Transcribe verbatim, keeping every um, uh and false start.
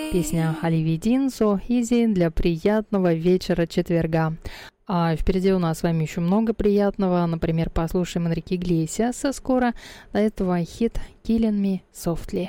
Песня Оливии Дин «So Easy» для приятного вечера четверга. А впереди у нас с вами еще много приятного. Например, послушаем Энрике Иглесиаса скоро. До этого хит «Killing Me Softly».